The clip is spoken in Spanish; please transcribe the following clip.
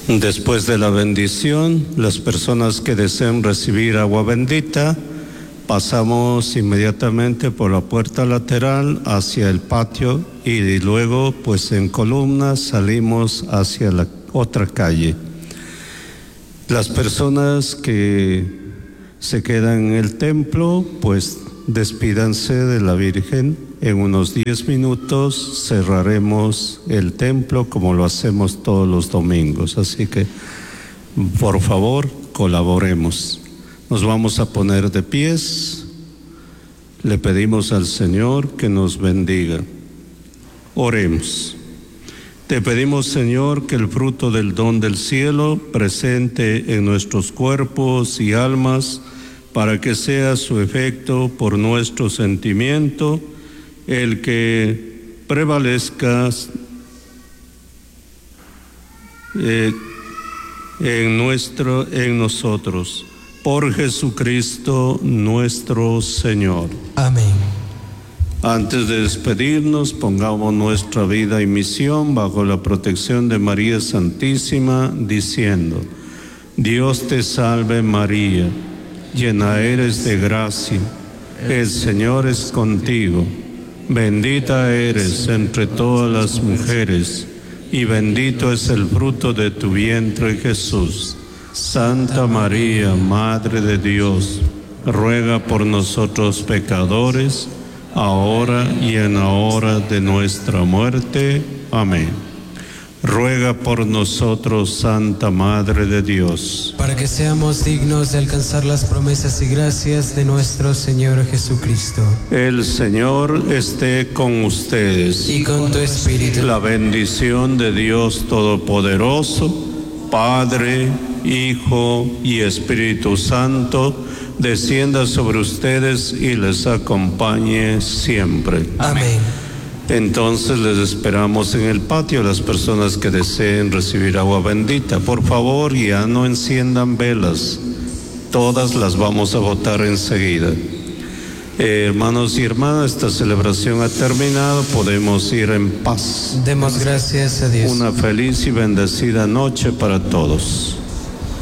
Después de la bendición, las personas que deseen recibir agua bendita, pasamos inmediatamente por la puerta lateral hacia el patio y luego, pues en columnas, salimos hacia la otra calle. Las personas que se quedan en el templo, pues despídanse de la Virgen. En unos 10 minutos cerraremos el templo como lo hacemos todos los domingos. Así que, por favor, colaboremos. Nos vamos a poner de pies. Le pedimos al Señor que nos bendiga. Oremos. Te pedimos, Señor, que el fruto del don del cielo presente en nuestros cuerpos y almas, para que sea su efecto por nuestro sentimiento, el que prevalezca en nosotros. Por Jesucristo nuestro Señor. Amén. Antes de despedirnos, pongamos nuestra vida y misión bajo la protección de María Santísima, diciendo: Dios te salve María, llena eres de gracia, el Señor es contigo, bendita eres entre todas las mujeres, y bendito es el fruto de tu vientre, Jesús. Santa María, Madre de Dios, ruega por nosotros pecadores, ahora y en la hora de nuestra muerte. Amén. Ruega por nosotros, Santa Madre de Dios, para que seamos dignos de alcanzar las promesas y gracias de nuestro Señor Jesucristo. El Señor esté con ustedes. Y con tu espíritu. La bendición de Dios Todopoderoso, Padre, Hijo y Espíritu Santo, descienda sobre ustedes y les acompañe siempre. Amén. Entonces les esperamos en el patio, las personas que deseen recibir agua bendita. Por favor, ya no enciendan velas, todas las vamos a botar enseguida. Hermanos y hermanas, esta celebración ha terminado, podemos ir en paz. Demos gracias a Dios. Una feliz y bendecida noche para todos.